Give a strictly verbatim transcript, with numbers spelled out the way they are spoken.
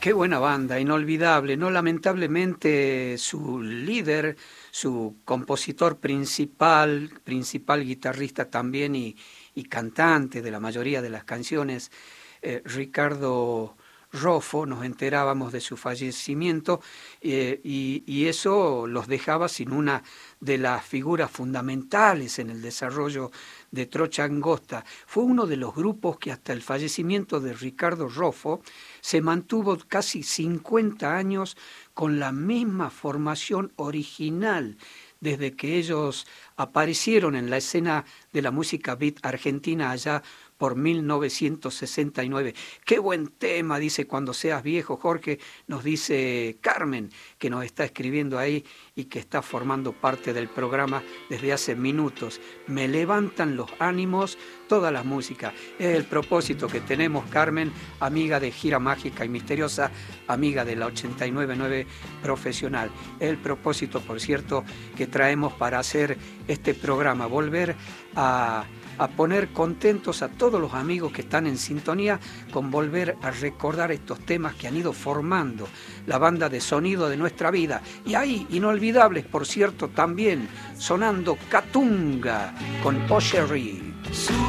Qué buena banda, inolvidable, ¿no? Lamentablemente su líder, su compositor principal, principal guitarrista también y, y cantante de la mayoría de las canciones, eh, Ricardo Roffo, nos enterábamos de su fallecimiento eh, y, y eso los dejaba sin una de las figuras fundamentales en el desarrollo de Trocha Angosta. Fue uno de los grupos que hasta el fallecimiento de Ricardo Roffo se mantuvo casi cincuenta años con la misma formación original desde que ellos aparecieron en la escena de la música beat argentina allá por mil novecientos sesenta y nueve. Qué buen tema, dice Cuando seas viejo, Jorge, nos dice Carmen, que nos está escribiendo ahí y que está formando parte del programa desde hace minutos. Me levantan los ánimos toda la música. Es el propósito que tenemos, Carmen, amiga de Gira Mágica y Misteriosa, amiga de la ochenta y nueve punto nueve Profesional. Es el propósito, por cierto, que traemos para hacer este programa, volver a... a poner contentos a todos los amigos que están en sintonía con volver a recordar estos temas que han ido formando la banda de sonido de nuestra vida. Y ahí, inolvidables, por cierto, también sonando Catunga con Osherry.